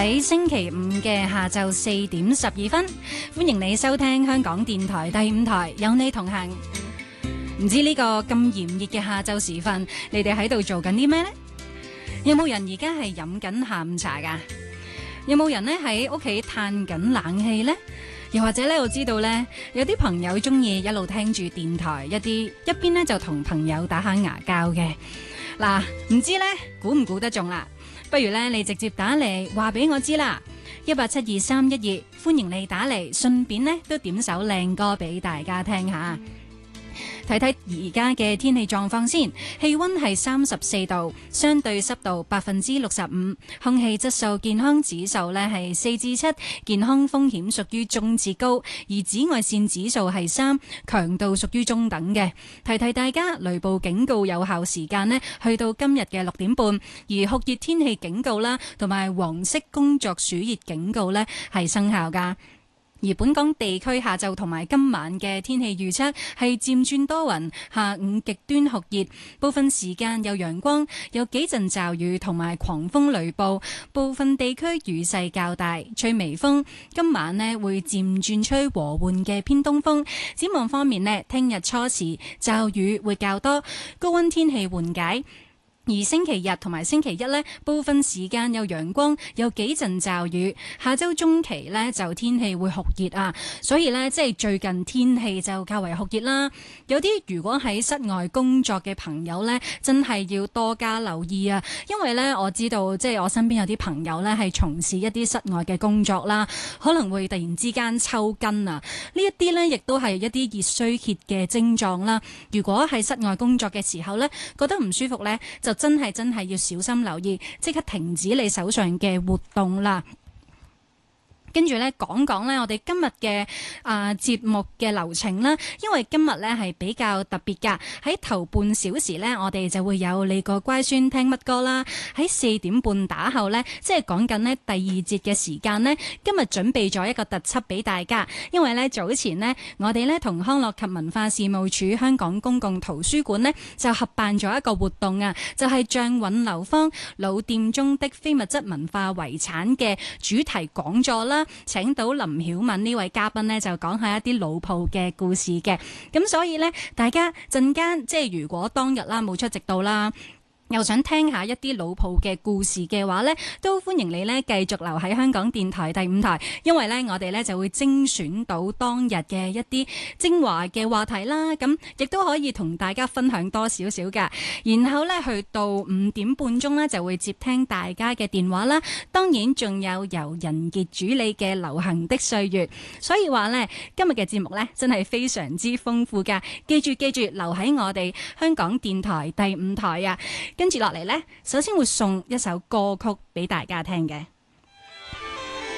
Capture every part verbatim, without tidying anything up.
喺星期五嘅下晝四點十二分，歡迎你收聽香港電台第五台，有你同行。唔知呢個咁炎熱嘅下晝時分，你哋喺度做緊啲咩呢？有冇人而家係飲緊下午茶噶？有冇人呢喺屋企嘆緊冷氣呢？又或者咧，我知道咧，有啲朋友中意一路聽住電台，一啲一邊咧就同朋友打下牙膠嘅。嗱，唔知咧估唔估得中啦？不如咧你直接打嚟話俾我知啦，一八七二三一二，歡迎你打嚟，順便咧都點首靚歌俾大家聽下。睇睇而家嘅天氣狀況先，氣溫係三十四度，相對濕度百分之六十五，空氣質素健康指數呢係四至七，健康風險屬於中至高，而紫外線指數係三，強度屬於中等嘅。提提大家，雷暴警告有效時間呢去到今日嘅六點半，而酷熱天氣警告啦，同埋黃色工作暑熱警告呢係生效噶。而本港地區下晝同埋今晚嘅天氣預測係漸轉多雲，下午極端酷熱，部分時間有陽光，有幾陣驟雨同埋狂風雷暴，部分地區雨勢較大，吹微風。今晚呢會漸轉吹和緩嘅偏東風。展望方面呢，聽日初時驟雨會較多，高溫天氣緩解。而星期日同埋星期一呢，部分時間有陽光，有幾陣驟雨。下周中期呢，就天氣會酷熱啊，所以呢，即係最近天氣就較為酷熱啦。有啲如果喺室外工作嘅朋友呢，真係要多加留意啊，因為呢，我知道即係我身邊有啲朋友呢，係從事一啲室外嘅工作啦，可能會突然之間抽筋啊。呢一啲呢，亦都係一啲熱衰竭嘅症狀啦。如果喺室外工作嘅時候呢，覺得唔舒服呢，就真係真係要小心留意，即刻停止你手上嘅活動啦。跟住咧講講咧，我哋今日嘅啊節目嘅流程啦，因為今日咧係比較特別噶。喺頭半小時咧，我哋就會有你個乖孫聽乜歌啦。喺四點半打後咧，即係講緊呢第二節嘅時間呢，今日準備咗一個特輯俾大家。因為咧早前呢，我哋咧同康樂及文化事務署香港公共圖書館呢，就合辦咗一個活動啊，就係象韻流芳老店中的非物質文化遺產嘅主題講座啦。請到林曉敏呢位嘉賓呢，就講下一啲老鋪嘅故事嘅，咁所以呢，大家陣間即係如果當日啦冇出席到啦，又想聽下一啲老鋪嘅故事嘅話呢，都歡迎你呢繼續留喺香港電台第五台，因為呢，我哋呢就會精選到當日嘅一啲精華嘅話題啦，咁亦都可以同大家分享多少少噶。然後呢，去到五點半鐘呢，就會接聽大家嘅電話啦，當然仲有由仁傑主理嘅流行的歲月。所以話呢，今日嘅節目呢，真係非常之豐富噶，記住記住留喺我哋香港電台第五台啊！跟住落嚟呢，首先會送一首歌曲俾大家聽嘅，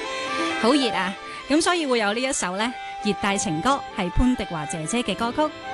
好熱啊！咁所以會有呢一首呢熱帶情歌，係潘迪華姐姐嘅歌曲。